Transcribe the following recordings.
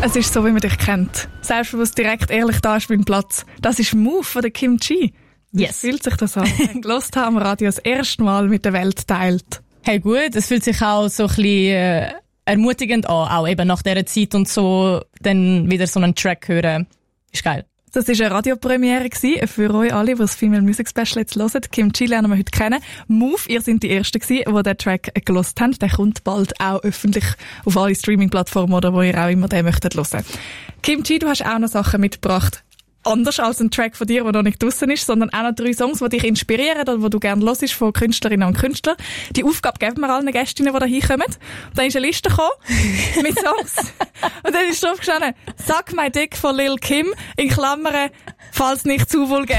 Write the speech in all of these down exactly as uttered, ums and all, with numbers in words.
Es ist so, wie man dich kennt. Selbstbewusst, direkt, ehrlich, da ist mein Platz. Das ist Move von der Kim Chi. Yes. Wie fühlt sich das an? Gelost haben am Radio das erste Mal mit der Welt teilt. Hey gut, es fühlt sich auch so ein bisschen äh, ermutigend an, auch eben nach dieser Zeit und so dann wieder so einen Track hören. Ist geil. Das war eine Radiopremiere für euch alle, die das Female Music Special jetzt hören. Kim Chi lernen wir heute kennen. Move, ihr seid die Ersten gewesen, die den Track gelost haben. Der kommt bald auch öffentlich auf alle Streaming-Plattformen oder wo ihr auch immer den möchtet hören. Kim Chi, du hast auch noch Sachen mitgebracht. Anders als ein Track von dir, der noch nicht draussen ist, sondern auch noch drei Songs, die dich inspirieren oder die du gerne hörst von Künstlerinnen und Künstlern. Die Aufgabe geben wir allen Gästinnen, die da hinkommen. Dann ist eine Liste gekommen mit Songs. Und dann ist drauf gestanden, «Suck my dick» von Lil Kim, in Klammern, falls nicht zu vulgär.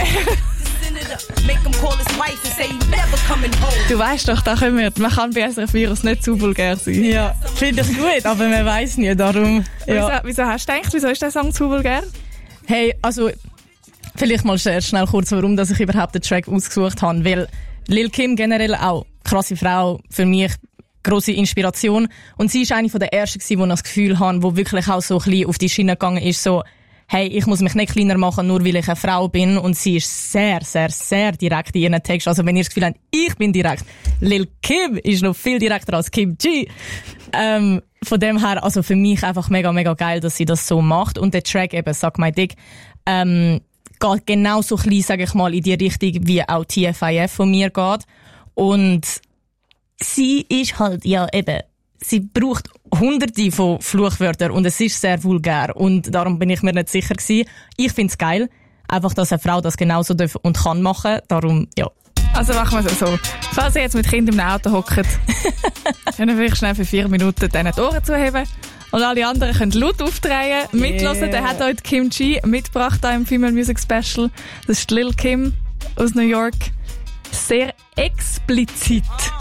Du weisst doch, da können wir, man kann bei S R F Virus nicht zu vulgär sein. Ja, finde ich gut, aber man weiss nicht, darum, ja. Wieso, wieso hast du gedacht, wieso ist der Song zu vulgär? Hey, also, vielleicht mal sehr schnell kurz, warum dass ich überhaupt den Track ausgesucht habe, weil Lil Kim generell auch, krasse Frau, für mich grosse Inspiration, und sie ist eine von der ersten gewesen, die ich das Gefühl habe, wo wirklich auch so ein bisschen auf die Schiene gegangen ist, so, hey, ich muss mich nicht kleiner machen, nur weil ich eine Frau bin, und sie ist sehr, sehr, sehr direkt in ihren Text. Also wenn ihr das Gefühl habt, ich bin direkt, Lil Kim ist noch viel direkter als Kim Chi. Ähm, von dem her, also für mich einfach mega, mega geil, dass sie das so macht. Und der Track eben, «Suck my dick», ähm, geht genauso klein, sage ich mal, in die Richtung, wie auch T F I F von mir geht. Und sie ist halt, ja eben, sie braucht hunderte von Fluchwörtern und es ist sehr vulgär. Und darum bin ich mir nicht sicher gewesen. Ich find's geil, einfach, dass eine Frau das genauso darf und kann machen. Darum, ja. Also machen wir es so. Falls ihr jetzt mit Kindern im Auto hockt, können wir vielleicht schnell für vier Minuten denen die Ohren zuheben. Und alle anderen können laut aufdrehen, mithören. Yeah. Der hat heute Kim Chi mitgebracht da im Female Music Special. Das ist Lil Kim aus New York. Sehr explizit.